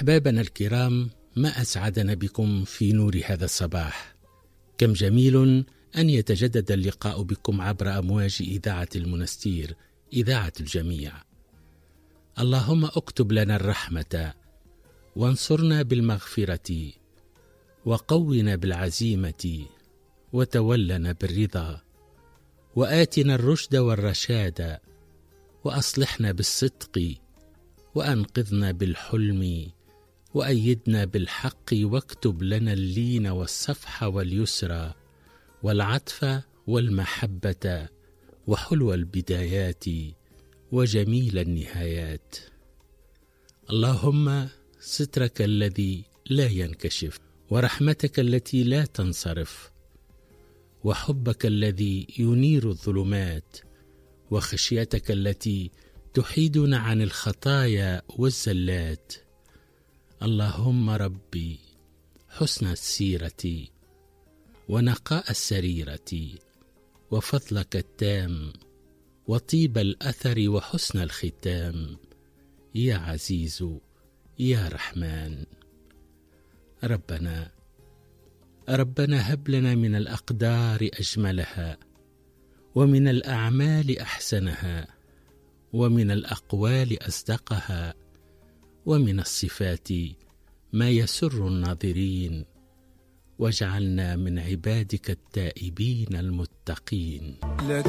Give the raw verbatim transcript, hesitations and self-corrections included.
أحبابنا الكرام، ما أسعدنا بكم في نور هذا الصباح. كم جميل أن يتجدد اللقاء بكم عبر أمواج إذاعة المنستير، إذاعة الجميع. اللهم اكتب لنا الرحمة، وانصرنا بالمغفرة، وقونا بالعزيمة، وتولنا بالرضا، وآتنا الرشد والرشاد، وأصلحنا بالصدق، وأنقذنا بالحلم، وأيدنا بالحق، واكتب لنا اللين والصفح واليسر والعطف والمحبة وحلو البدايات وجميل النهايات. اللهم سترك الذي لا ينكشف، ورحمتك التي لا تنصرف، وحبك الذي ينير الظلمات، وخشيتك التي تحيدنا عن الخطايا والزلات. اللهم ربي حسن السيرة، ونقاء السريرة، وفضلك التام، وطيب الأثر، وحسن الختام، يا عزيز يا رحمن. ربنا ربنا هب لنا من الأقدار أجملها، ومن الأعمال أحسنها، ومن الأقوال أصدقها، ومن الصفات ما يسر الناظرين، واجعلنا من عبادك التائبين المتقين.